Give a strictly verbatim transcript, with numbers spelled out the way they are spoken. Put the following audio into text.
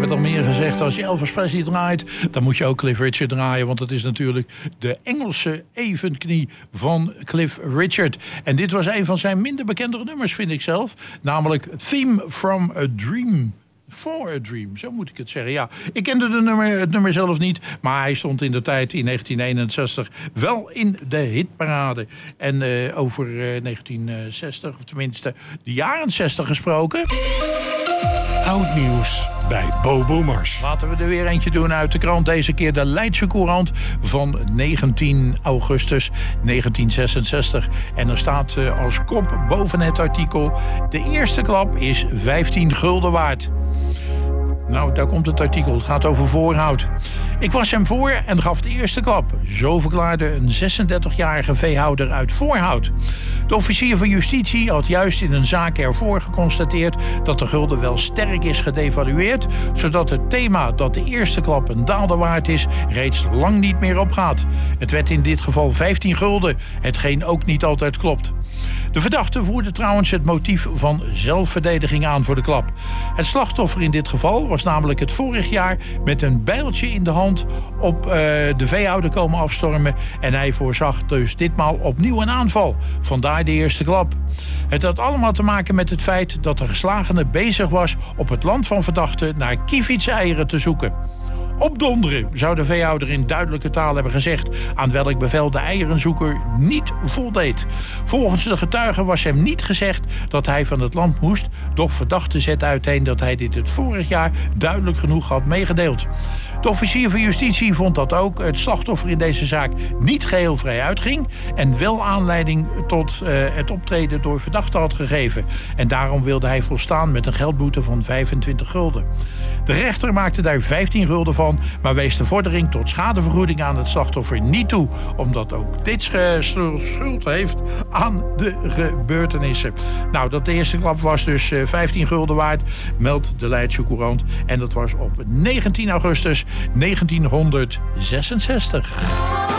heb het al meer gezegd. Als je Elvis Presley draait, dan moet je ook Cliff Richard draaien. Want het is natuurlijk de Engelse evenknie van Cliff Richard. En dit was een van zijn minder bekendere nummers, vind ik zelf. Namelijk Theme from a Dream. For a Dream, zo moet ik het zeggen. Ja, ik kende de nummer, het nummer zelf niet, maar hij stond in de tijd in negentien eenenzestig wel in de hitparade. En uh, over uh, negentien zestig, of tenminste de jaren zestig gesproken. Oud nieuws bij Bobo Mars. Laten we er weer eentje doen uit de krant. Deze keer de Leidse Courant van negentien augustus negentien zesenzestig. En er staat uh, als kop boven het artikel: de eerste klap is vijftien gulden waard. Nou, daar komt het artikel. Het gaat over Voorhout. Ik was hem voor en gaf de eerste klap. Zo verklaarde een zesendertigjarige veehouder uit Voorhout. De officier van justitie had juist in een zaak ervoor geconstateerd dat de gulden wel sterk is gedevalueerd, zodat het thema dat de eerste klap een daalder waard is, reeds lang niet meer opgaat. Het werd in dit geval vijftien gulden, hetgeen ook niet altijd klopt. De verdachte voerde trouwens het motief van zelfverdediging aan voor de klap. Het slachtoffer in dit geval was namelijk het vorig jaar met een bijltje in de hand op uh, de veehouder komen afstormen. En hij voorzag dus ditmaal opnieuw een aanval. Vandaar de eerste klap. Het had allemaal te maken met het feit dat de geslagene bezig was op het land van verdachte naar kievitseieren te zoeken. Opdonderen, zou de veehouder in duidelijke taal hebben gezegd, aan welk bevel de eierenzoeker niet voldeed. Volgens de getuigen was hem niet gezegd dat hij van het land moest, doch verdachte zet uiteen dat hij dit het vorig jaar duidelijk genoeg had meegedeeld. De officier van justitie vond dat ook het slachtoffer in deze zaak niet geheel vrij uitging en wel aanleiding tot uh, het optreden door verdachte had gegeven. En daarom wilde hij volstaan met een geldboete van vijfentwintig gulden. De rechter maakte daar vijftien gulden van, maar wees de vordering tot schadevergoeding aan het slachtoffer niet toe, omdat ook dit schuld heeft aan de gebeurtenissen. Nou, dat de eerste klap was dus vijftien gulden waard, meldt de Leidse Courant. En dat was op negentien augustus negentienhonderdzesenzestig.